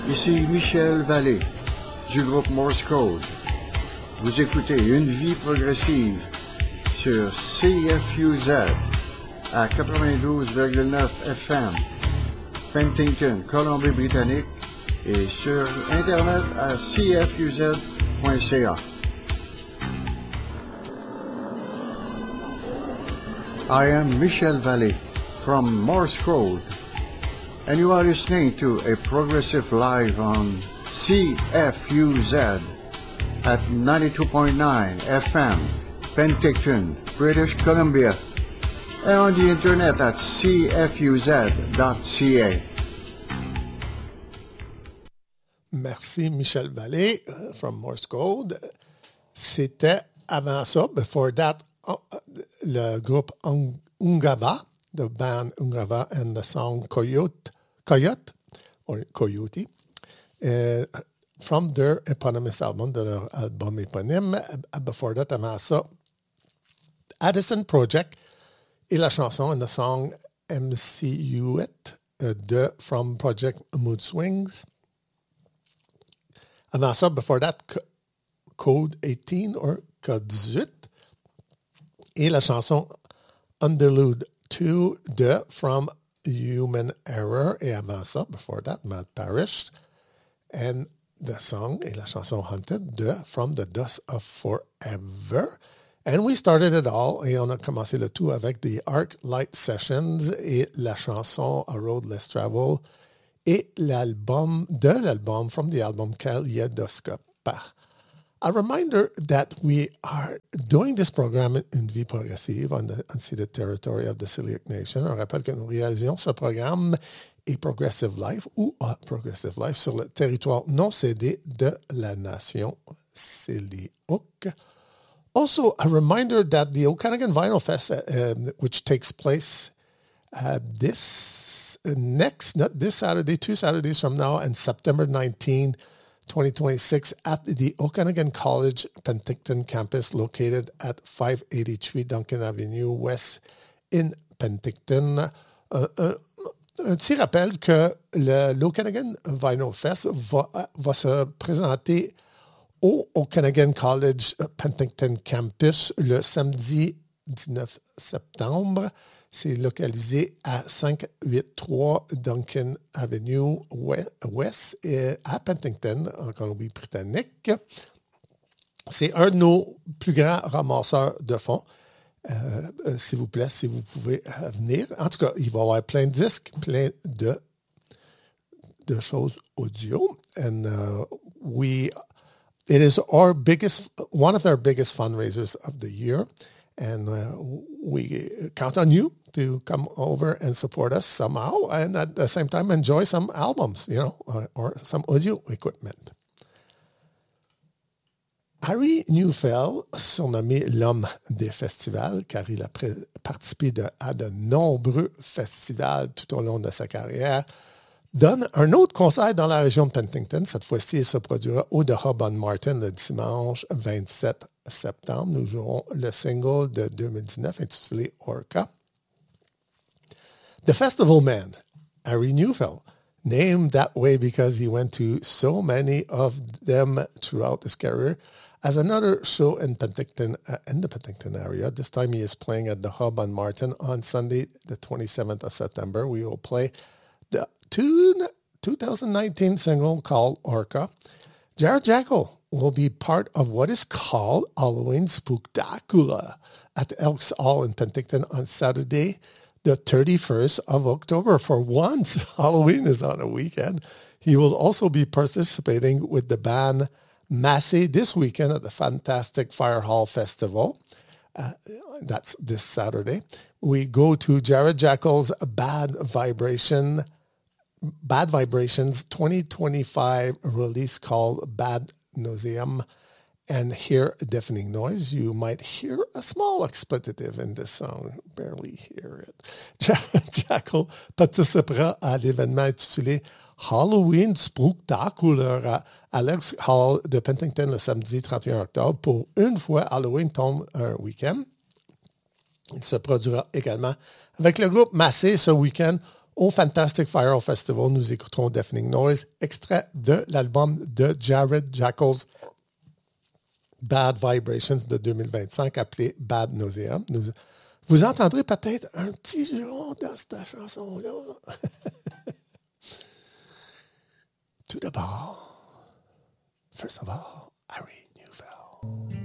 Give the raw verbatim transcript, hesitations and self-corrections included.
Ici Michel Vallée du groupe Morse Code. Vous écoutez Une vie progressive sur C F U Z à quatre-vingt-douze virgule neuf F M, Penticton, Colombie-Britannique et sur Internet à c f u z point c a. I am Michel Vallée from Morse Code, and you are listening to a progressive live on C F U Z at ninety-two point nine F M, Penticton, British Columbia, and on the internet at c f u z dot c a. Merci Michel Vallée uh, from Morse Code. C'était avant ça, before that, uh, le groupe Ungava, the band Ungava and the song Coyote, Coyote or Coyote, uh, from their eponymous album, de leur album éponyme. Before that, avant ça, Addison Project et la chanson and the song M C U It uh, de From Project Mood Swings. Avant ça, before that, C- Code eighteen or Code eighteen et la chanson Underlude two de From Human Error. Et avant ça, before that, Matt Parrish and the song et la chanson Hunted de From the Dust of Forever. And we started it all et on a commencé le tout avec the Arc Light Sessions et la chanson A Road Less Travel et l'album de l'album from the album Kaleidoscope. A reminder that we are doing this program in Vie Progressive on the unceded territory of the Syilxic Nation. On rappelle que nous réalisons ce programme et Progressive Life ou A Progressive Life sur le territoire non cédé de la nation Syilxic. Also, a reminder that the Okanagan Vinyl Fest, uh, um, which takes place uh, this uh, next, not this Saturday, two Saturdays from now, and September nineteenth, twenty twenty-six, at the Okanagan College Penticton campus, located at five eighty-three Duncan Avenue West in Penticton. Uh, uh, un petit rappel que le, l'Okanagan Vinyl Fest va, va se présenter au Okanagan College Penticton Campus le samedi dix-neuf septembre. C'est localisé à cinq cent quatre-vingt-trois Duncan Avenue West et à Penticton, en Colombie-Britannique. C'est un de nos plus grands ramasseurs de fonds. Euh, euh, s'il vous plaît, si vous pouvez euh, venir. En tout cas, il va y avoir plein de disques, plein de, de choses audio. And uh, we, it is our biggest, one of our biggest fundraisers of the year. And uh, we count on you to come over and support us somehow. And at the same time, enjoy some albums, you know, or, or some audio equipment. Harry Neufeld, surnommé l'homme des festivals, car il a pré- participé de, à de nombreux festivals tout au long de sa carrière, donne un autre concert dans la région de Penticton. Cette fois-ci, il se produira au The Hub on Martin le dimanche vingt-sept septembre. Nous jouerons le single de deux mille dix-neuf intitulé Orca. The Festival Man, Harry Neufeld, named that way because he went to so many of them throughout his career, as another show in Penticton, uh, in the Penticton area. This time he is playing at the Hub on Martin on Sunday, the twenty-seventh of September. We will play the two, twenty nineteen single called Orca. Jared Jackal will be part of what is called Halloween Spooktacular at the Elks Hall in Penticton on Saturday, the thirty-first of October. For once, Halloween is on a weekend. He will also be participating with the band Massey this weekend at the fantastic Fire Hall Festival. Uh, that's this Saturday. We go to Jared Jackal's Bad Vibration, Bad Vibrations twenty twenty-five release called Bad Nauseum, and hear a deafening noise. You might hear a small expletive in this song. Barely hear it. Jared Jackal participera à l'événement intitulé Halloween Spooktacular à Alex Hall de Penticton le samedi trente et un octobre. Pour une fois, Halloween tombe un week-end. Il se produira également avec le groupe Massé ce week-end Au Fantastic Fire Festival, nous écouterons Deafening Noise, extrait de l'album de Jared Jackal's Bad Vibrations de deux mille vingt-cinq, appelé Bad Nauseam. Nous, vous entendrez peut-être un petit juron dans cette chanson-là. Tout d'abord, first of all, Harry Newfell.